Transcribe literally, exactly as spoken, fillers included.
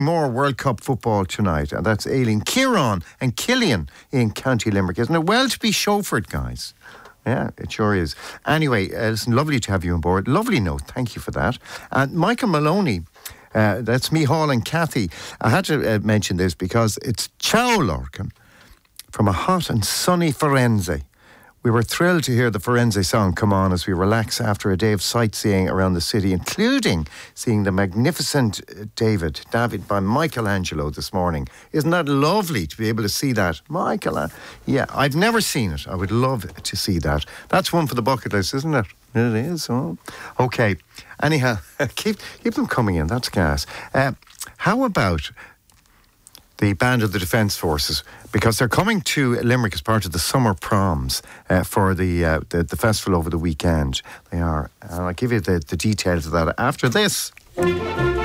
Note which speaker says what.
Speaker 1: more World Cup football tonight, and that's Aileen Kieran and Killian in County Limerick. Isn't it well to be chauffeured, guys? Yeah, it sure is. Anyway, uh, listen, lovely to have you on board. Lovely note, thank you for that. And Michael Maloney, uh, that's me, Hall and Kathy. I had to uh, mention this because it's Ciao Lorcan from a hot and sunny Firenze. We were thrilled to hear the Firenze song come on as we relax after a day of sightseeing around the city, including seeing the magnificent David, David by Michelangelo this morning. Isn't that lovely to be able to see that? Michael, yeah, I've never seen it. I would love to see that. That's one for the bucket list, isn't it? It is. Oh. Okay. Anyhow, keep keep them coming in. That's gas. Uh, how about the Band of the Defence Forces, because they're coming to Limerick as part of the summer proms uh, for the, uh, the the festival over the weekend. They are, and I'll give you the, the details of that after this.